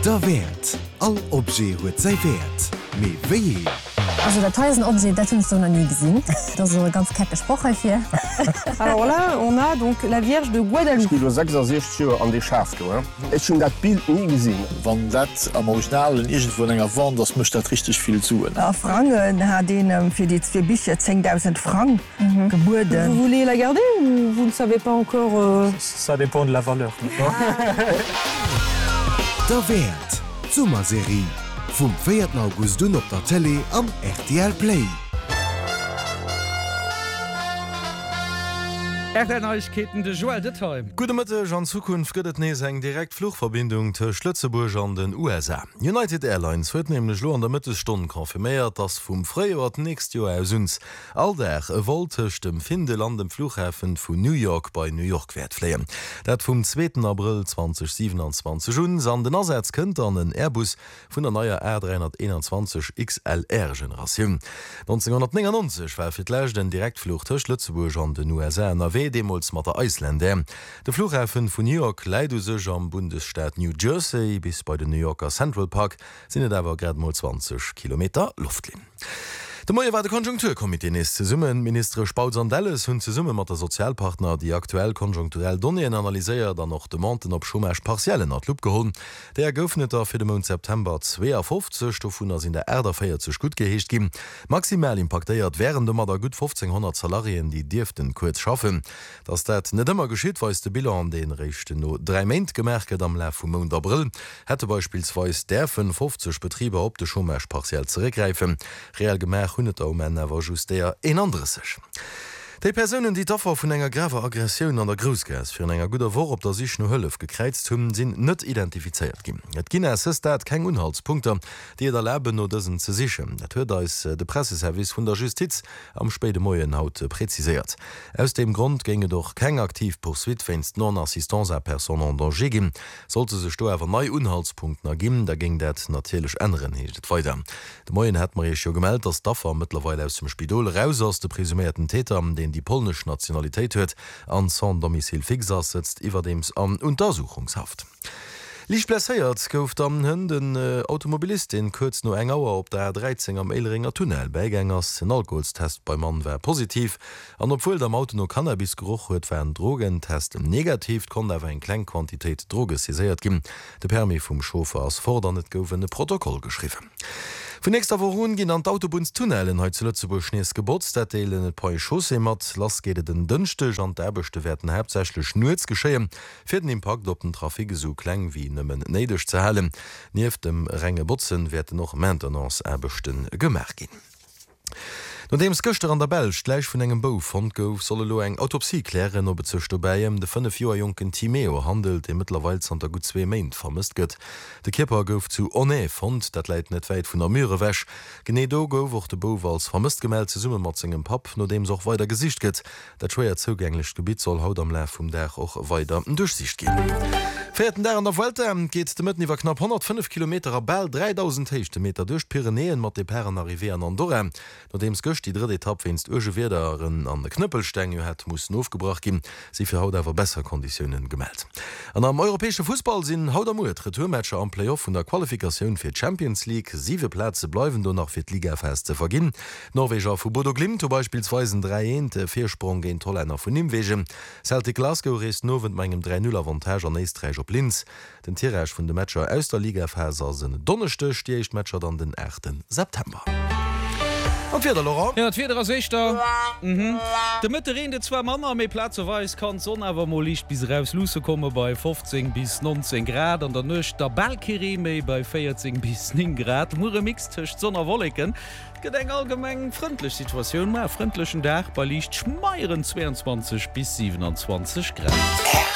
Der Wert. All Obje huet sei Wert. Me wéi? Also der teuersten Objet, das hast du noch nie gesehen. Das ist so eine ganz kecke Sprache hier. Alors là, on a donc la Vierge de Guadalupe. Ich bin 66 Jahre an die Schaft. Ich habe das Bild nie gesehen. Wenn das am Original irgendwo länger war, das möchte das richtig viel zu. Franken hat den für die 2 Bücher 10.000 Franken geboten. Vous voulez la garder ou vous ne savez pas encore Ça dépend de la valeur. Der Wert. Sommerserie. Vom 4. August dun op der Tele am RTL Play. Neuigkeiten de Joel Detheim. Gute Mitte an Zukunft gëtt nees eng direkt Flugverbindung te Schlötzeburg an den USA. United Airlines huet nämlich lo an der Mittelstunde konfirméiert, dass vum Freijahr nächst Jahr aus uns all der woltech dem Findeland dem Flughäfen vu New York bei New York werd fleien. Dat vum 2. April 2027 Jun an den Ersatz kënnt an den Airbus vun der neuer R321 XLR Generation. 1999 war firlächt den Direktflug te Schlötzeburg an den USA NRW Demols mat der Islande. De Flughafen vu New York leidu sech am Bundesstaat New Jersey bis bei den New Yorker Central Park sinnet awer grad mal 20 Kilometer Luftlin. De Moie war de Konjunkturkomitee is ze summen Minister Spauz Andelles hunn ze summe mat der Sozialpartner, die aktuell konjunkturell Donien analyseiert an noch de Monten op Schumech partiellen at Lupp gehonnen. Der goufneter fir de Mon September 52 do vun ass in der Äderfeier zech gut geheescht gin. Maximal impactéiert wären de mat der gut 1500 Salarien, die Dirften kurz schaffen. Dats dat net ëmmer geschiet weis de Bill an den Rechte no 3 Meint gemerket am Lä vum Mon April, hätte beispielsweise der 50 Betriebe op de Schumech partiell zeregreifen. Real gemerk 100 wer just der en andere sech. Die Personen, die dafür von enger graver Aggression an der Großgas für enger guter Wor op der sich no Hëllef gekreizt hun sind net identifiziert gin. Et ginne assistat kein Unhaltspunkte, die der Leben no dessen ze sichern. Dat huet als de Presseservice vun der Justiz am späte Moien haut präzisiert. Aus dem Grund ginge doch kein aktiv poursuite wennst non-assistance à personne en danger gin, sollte se sto awer neii Unhaltspunkten ergin, da ging dat natürlich anderen heet weiter. De Moien hat Marie gemeldet, dass dafür mittlerweile aus dem Spidol raus aus de presumierten Täter, den die polnisch Nationalität huet, an son Domicil fixer sitzt iwwer dems an Untersuchungshaft. Liich blesséiert gouft am hunn den Automobilistin kurz no engauer op der 13 am Eilringer Tunnel beigängers en Alkoholstest bei Mann wär positiv. An opfuel dem Auto no Cannabisgeruch huet wären Drogentest negativ kon awer en Kleinquantitéit Droge seséiert ginn. De Permi vum Schofer ass fordernet goufene Protokoll geschriffen. Von nächster Woche gehen an Autobunstunnelen heute zu Lützeburg Schnees Geburtsdaten et paar Chaussee mat, lass geht den dünnste an derbechte werden hauptsächlich nur geschehen, für den Impact op den Trafik so klein wie nimmen neidisch zu hellen. Nief dem Renge Butzen werden noch Maintenance erbechten gemerkt gehen. Nachdem Köchter an der Belsch gleich vun engem Bau fand gouf, solle lo eng Autopsie klären, ob zech vorbeiem de 5 Joer jungen Timeo handelt, de mittlerweile an der gut 2 Meint vermisst gëtt. De Kipper gouf zu Oné fand, dat leit net weit vun der Müre wäch. Gené do gouf wo de Bau als vermisst gemeldt ze summe mat engem Pap, no dem soch weiter Gesicht gëtt. Dat schwéier zugänglich Gebiet soll haut am Lä vum Dach och weiter Durchsicht gehen. Fährten der an der Welt geht de Mitten iwwer knapp 105 km Bell 3000 Meter durch Pyrenäen mat de Perren arrivieren an Dorre. Nachdem die dritte Etappe wennst Urgewederen an der Knüppelstänge hat muss aufgebracht gehen, sie für haut aber besser Konditionen gemeldet. An am europäische Fußball sind Hautermut Retourmatcher am Playoff und der Qualifikation für Champions League 7 Plätze bleiben du nach für Ligafest zu vergehen. Norweger für Bodo Glimt beispielsweise 3 Viersprung gegen Tolleiner von Nimwegen. Celtic Glasgow ist nur mit meinem 3-0 Avantage an Österreich op Linz. Den Tierreich von den Matcher aus der Ligafäser sind Donnerstag stiecht Matcher dann den 8. September. Ja, de Mitte de 2 Mann méi Plazeweis kann sonwer mo liicht bis raus Luse komme bei 15 bis 19 Grad an der Nucht der Balkiri méi bei 14 bis 9 Grad Mure mixcht sonner Wolleken Gedenk allgemeng freundlich Situation ma freundlichen Dach bei liicht schmeieren 22 bis 27 Grad.